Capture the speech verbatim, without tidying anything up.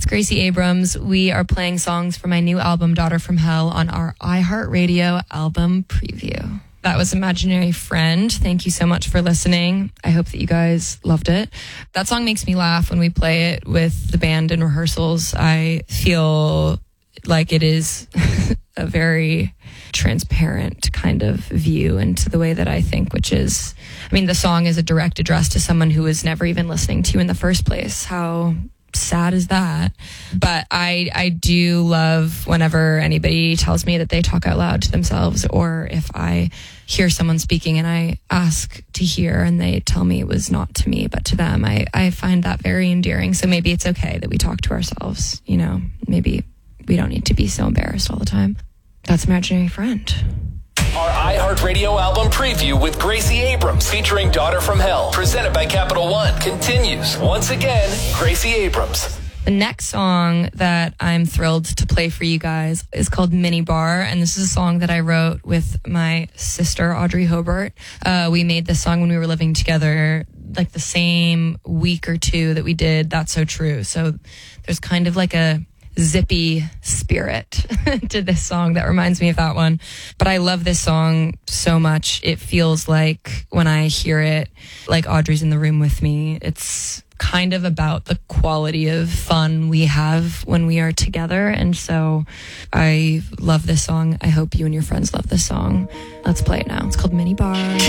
with Gracie Abrams. We are playing songs from my new album, Daughter from Hell, on our iHeartRadio album preview. That was Imaginary Friend. Thank you so much for listening. I hope that you guys loved it. That song makes me laugh when we play it with the band in rehearsals. I feel like it is a very transparent kind of view into the way that I think, which is, I mean, the song is a direct address to someone who was never even listening to you in the first place. How sad is that? But I I do love whenever anybody tells me that they talk out loud to themselves, or if I hear someone speaking and I ask to hear and they tell me it was not to me but to them. I, I find that very endearing. So maybe it's okay that we talk to ourselves, you know, maybe we don't need to be so embarrassed all the time. That's Imaginary Friend. Our iHeartRadio album preview with Gracie Abrams featuring Daughter from Hell, presented by Capital One, continues. Once again, Gracie Abrams. The next song that I'm thrilled to play for you guys is called Mini Bar, and this is a song that I wrote with my sister, Audrey Hobart. Uh, we made this song when we were living together, like the same week or two that we did That's So True. So there's kind of like a zippy spirit to this song that reminds me of that one. But I love this song so much. It feels like when I hear it, like Audrey's in the room with me. It's kind of about the quality of fun we have when we are together. And so I love this song. I hope you and your friends love this song. Let's play it now. It's called Mini Bar.